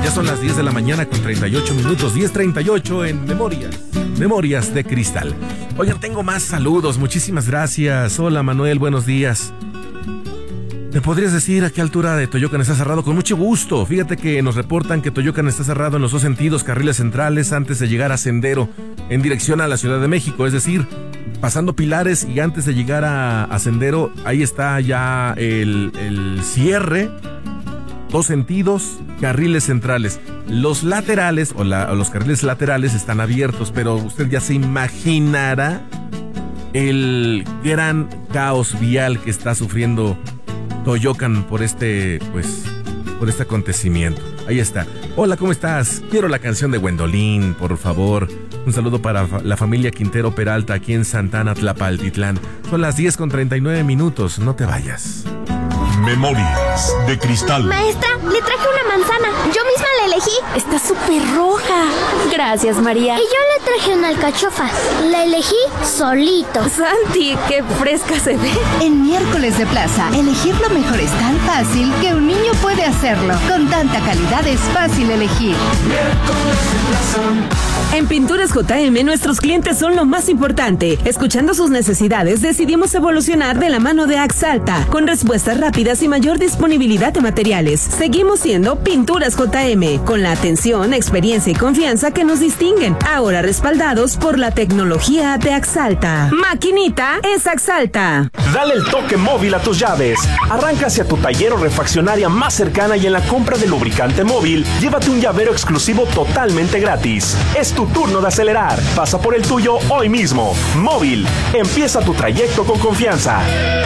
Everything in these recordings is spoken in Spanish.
Ya son las 10 de la mañana con 38 minutos, 10:38 en Memorias de Cristal. Oigan, tengo más saludos, muchísimas gracias. Hola Manuel, buenos días. ¿Me podrías decir a qué altura de Toyocan está cerrado? Con mucho gusto. Fíjate que nos reportan que Toyocan está cerrado en los dos sentidos, carriles centrales, antes de llegar a Sendero, en dirección a la Ciudad de México. Es decir, pasando Pilares y antes de llegar a Sendero, ahí está ya el cierre. Dos sentidos, carriles centrales. Los laterales, o los carriles laterales están abiertos, pero usted ya se imaginará el gran caos vial que está sufriendo Toyocan por este acontecimiento. Ahí está. Hola, ¿cómo estás? Quiero la canción de Gwendolyn, por favor. Un saludo para la familia Quintero Peralta aquí en Santana, Tlapaltitlán. Son las 10:39 minutos. No te vayas. Memorias de Cristal. Maestra, le traje una manzana. Yo misma la elegí. Está súper roja. Gracias, María. Y yo le traje una alcachofa. La elegí solito. Santi, qué fresca se ve. En Miércoles de Plaza, elegir lo mejor es tan fácil que un niño puede hacerlo. Con tanta calidad es fácil elegir. Miércoles de Plaza. En Pinturas JM, nuestros clientes son lo más importante. Escuchando sus necesidades, decidimos evolucionar de la mano de Axalta, con respuestas rápidas y mayor disponibilidad de materiales. Seguimos siendo Pinturas JM, con la atención, experiencia y confianza que nos distinguen. Ahora respaldados por la tecnología de Axalta. Maquinita es Axalta. Dale el toque móvil a tus llaves. Arranca hacia tu taller o refaccionaria más cercana y en la compra de lubricante móvil, llévate un llavero exclusivo totalmente gratis. Es tu turno de acelerar. Pasa por el tuyo hoy mismo. Móvil. Empieza tu trayecto con confianza.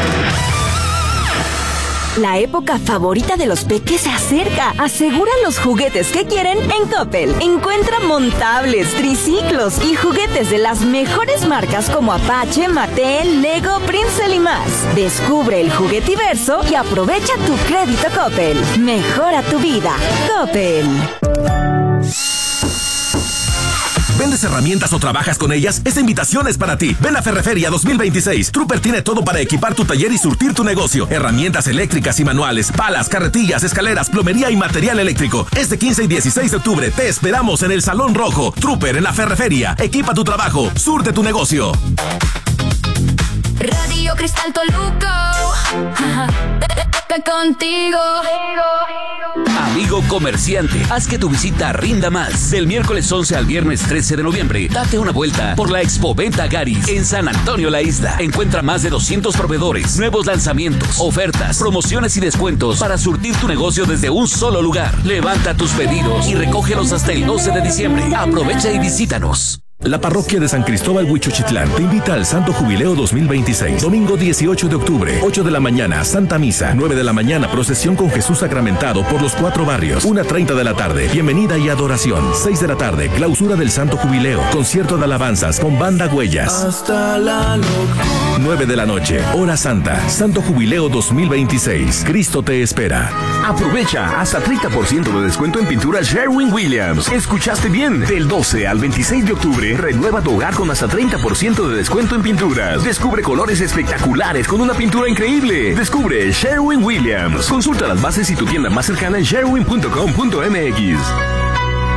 La época favorita de los peques se acerca. Asegura los juguetes que quieren en Coppel. Encuentra montables, triciclos y juguetes de las mejores marcas como Apache, Mattel, Lego, Princeton y más. Descubre el juguetiverso y aprovecha tu crédito Coppel. Mejora tu vida. Coppel. ¿Vendes herramientas o trabajas con ellas? Esta invitación es para ti. Ven a Ferreferia 2026. Trooper tiene todo para equipar tu taller y surtir tu negocio. Herramientas eléctricas y manuales, palas, carretillas, escaleras, plomería y material eléctrico. Este 15 y 16 de octubre te esperamos en el Salón Rojo. Trooper en la Ferreferia. Equipa tu trabajo, surte tu negocio. Radio Cristal Toluca. Contigo. Amigo comerciante, haz que tu visita rinda más. Del miércoles 11 al viernes 13 de noviembre, date una vuelta por la Expo Venta Garis en San Antonio La Isla. Encuentra más de 200 proveedores, nuevos lanzamientos, ofertas, promociones y descuentos para surtir tu negocio desde un solo lugar. Levanta tus pedidos y recógelos hasta el 12 de diciembre. Aprovecha y visítanos. La parroquia de San Cristóbal Huichochitlán te invita al Santo Jubileo 2026. Domingo 18 de octubre, 8 de la mañana, Santa Misa. 9 de la mañana, procesión con Jesús sacramentado por los 4 barrios. 1:30 de la tarde, bienvenida y adoración. 6 de la tarde, clausura del Santo Jubileo. Concierto de alabanzas con banda Huellas. Hasta la locura. 9 de la noche, hora santa. Santo Jubileo 2026. Cristo te espera. Aprovecha hasta 30% de descuento en pinturas Sherwin-Williams. Escuchaste bien. Del 12 al 26 de octubre, renueva tu hogar con hasta 30% de descuento en pinturas. Descubre colores espectaculares con una pintura increíble. Descubre Sherwin-Williams. Consulta las bases y tu tienda más cercana en sherwin.com.mx.